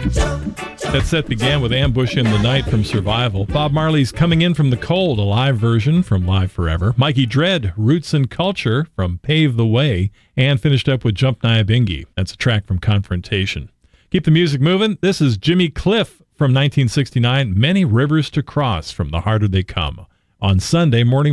That set began with Ambush in the Night from Survival. Bob Marley's Coming In from the Cold, a live version from Live Forever. Mikey Dread, Roots and Culture from Pave the Way. And finished up with Jump Nyabingi. That's a track from Confrontation. Keep the music moving. This is Jimmy Cliff from 1969. Many Rivers to Cross from The Harder They Come. On Sunday morning.